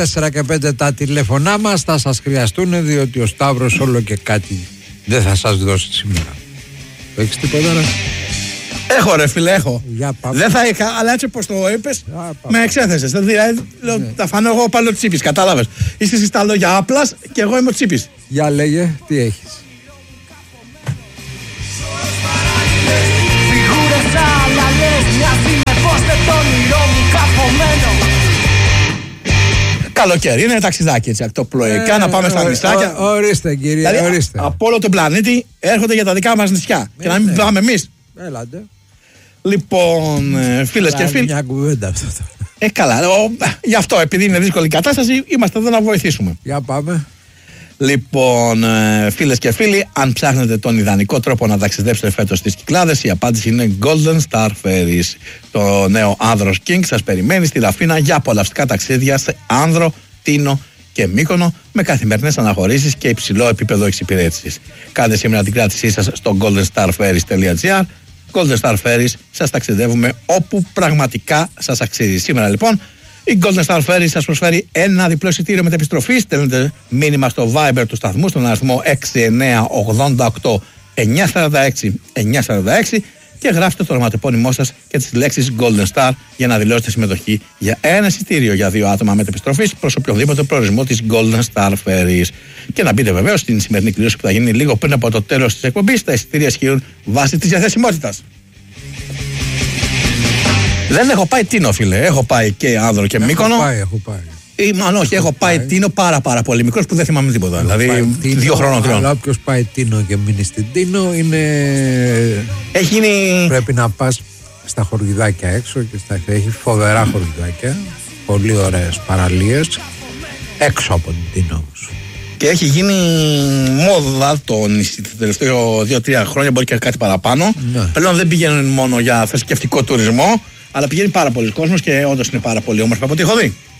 4 και 5 τα τηλέφωνά μας, θα σας χρειαστούν, διότι ο Σταύρος όλο και κάτι δεν θα σας δώσει σήμερα. Έχεις τίποτα ρε? Έχω ρε φίλε, έχω. Δεν θα είχα, αλλά έτσι όπως το είπες, με εξέθεσες. Δηλαδή, θα φανώ εγώ πάλι ο Τσίπης, κατάλαβες. Είσαι εσύ στα λόγια Άπλας και εγώ είμαι ο Τσίπης. Για λέγε, τι έχεις? Καλοκαίρι, είναι ταξιδάκι έτσι, ακτοπλοϊκά, να πάμε στα νησάκια. Ορίστε κύριε, δηλαδή, ορίστε. Από όλο τον πλανήτη έρχονται για τα δικά μας νησιά. Και να μην πάμε εμείς. Έλατε. Λοιπόν, φίλες και φίλοι. Μια κουβέντα αυτό. Καλά, γι' αυτό, επειδή είναι δύσκολη η κατάσταση, είμαστε εδώ να βοηθήσουμε. Για πάμε. Λοιπόν, φίλες και φίλοι, αν ψάχνετε τον ιδανικό τρόπο να ταξιδέψετε φέτος στις Κυκλάδες, η απάντηση είναι Golden Star Ferries. Το νέο Άνδρος King σας περιμένει στη Λαφίνα για απολαυστικά ταξίδια σε Άνδρο, Τίνο και Μύκονο με καθημερινές αναχωρήσεις και υψηλό επίπεδο εξυπηρέτησης. Κάντε σήμερα την κράτησή σας στο goldenstarferries.gr. Golden Star Ferries, σας ταξιδεύουμε όπου πραγματικά σας αξίζει. Σήμερα λοιπόν η Golden Star Ferries σας προσφέρει ένα διπλό εισιτήριο μετεπιστροφή. Στέλνετε μήνυμα στο Viber του σταθμού στον αριθμό 6988 946 946 και γράφετε το ονοματεπώνυμό σας και τις λέξεις Golden Star για να δηλώσετε συμμετοχή για ένα εισιτήριο για 2 άτομα μετεπιστροφής προς οποιοδήποτε προορισμό της Golden Star Ferries. Και να μπείτε βεβαίως στην σημερινή κλήρωση που θα γίνει λίγο πριν από το τέλος της εκπομπής. Τα εισιτήρια ισχύουν βάσει της διαθεσιμότητας. Δεν έχω πάει Τίνο, φίλε. Έχω πάει και Άνδρο και Μύκονο. Έχω πάει. Μάλλον όχι, έχω πάει Τίνο πάρα πολύ μικρός που δεν θυμάμαι τίποτα. Δηλαδή 2 χρόνων, 3. Αλλά όποιος πάει Τίνο και μείνει στην Τίνο είναι. Έχει γίνει. Πρέπει να πας στα χωριδάκια έξω και έχει φοβερά χωριδάκια. Πολύ ωραίες παραλίες. Έξω από την Τίνο όμως. Και έχει γίνει μόδα το νησί τα τελευταία 2-3 χρόνια, μπορεί και κάτι παραπάνω. Ναι. Πλέον δεν πηγαίνουν μόνο για θρησκευτικό τουρισμό, αλλά πηγαίνει πάρα πολλοί κόσμος και όντως είναι πάρα πολύ όμορφο από ό,τι έχω δει.